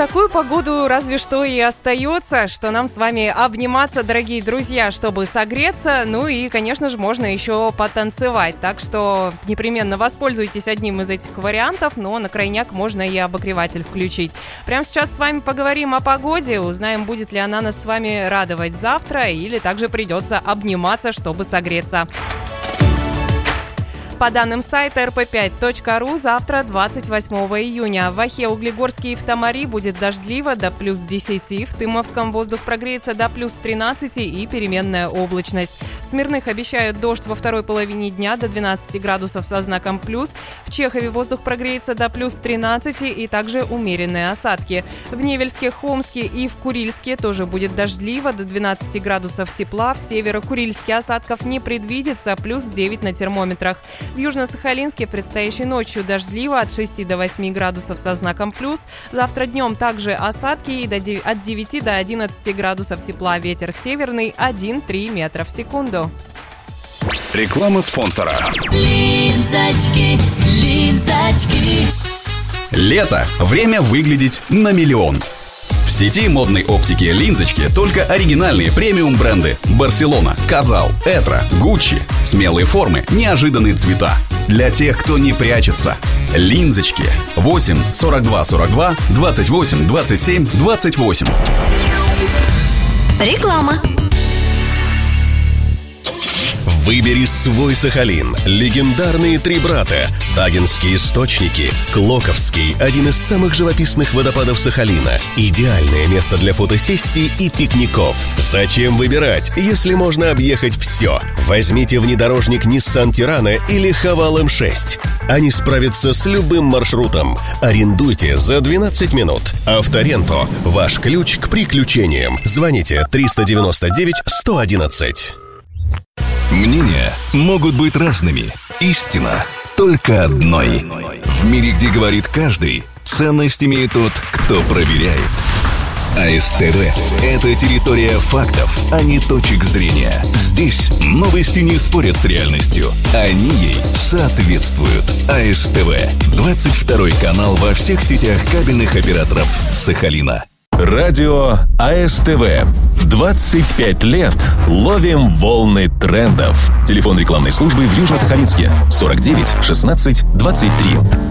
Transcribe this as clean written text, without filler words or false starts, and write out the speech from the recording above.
такую погоду разве что и остается, что нам с вами обниматься, дорогие друзья, чтобы согреться. Ну и, конечно же, можно еще потанцевать. Так что непременно воспользуйтесь одним из этих вариантов, но на крайняк можно и обогреватель включить. Прямо сейчас с вами поговорим о погоде, узнаем, будет ли она нас с вами радовать завтра или также придется обниматься, чтобы согреться. По данным сайта rp5.ru, завтра, 28 июня, в Охе, Углегорске и в Тамари будет дождливо до плюс 10, в Тымовском воздух прогреется до плюс 13 и переменная облачность. В Смирных обещают дождь во второй половине дня до 12 градусов со знаком плюс, в Чехове воздух прогреется до плюс 13 и также умеренные осадки. В Невельске, Хомске и в Курильске тоже будет дождливо до 12 градусов тепла, в Северо-Курильске осадков не предвидится, плюс 9 на термометрах. В Южно-Сахалинске предстоящей ночью дождливо от 6 до 8 градусов со знаком плюс. Завтра днем также осадки и от 9 до 11 градусов тепла. Ветер северный 1,3 метра в секунду. Реклама спонсора. Линзочки. Лето. Время выглядеть на миллион. В сети модной оптики «Линзочки» только оригинальные премиум-бренды: Барселона, Казал, Этро, Гуччи. Смелые формы, неожиданные цвета. Для тех, кто не прячется. «Линзочки». 8 42 42 28 27 28. Реклама. Выбери свой Сахалин. Легендарные три брата. Тагинские источники. Клоковский – один из самых живописных водопадов Сахалина. Идеальное место для фотосессий и пикников. Зачем выбирать, если можно объехать все? Возьмите внедорожник Nissan Tirana или Haval M6. Они справятся с любым маршрутом. Арендуйте за 12 минут. Авторенто – ваш ключ к приключениям. Звоните 399 111. Мнения могут быть разными. Истина только одной. В мире, где говорит каждый, ценность имеет тот, кто проверяет. АСТВ – это территория фактов, а не точек зрения. Здесь новости не спорят с реальностью. Они ей соответствуют. АСТВ – 22 канал во всех сетях кабельных операторов Сахалина. Радио АСТВ. 25 лет ловим волны трендов. Телефон рекламной службы в Южно-Сахалинске 49 16 23.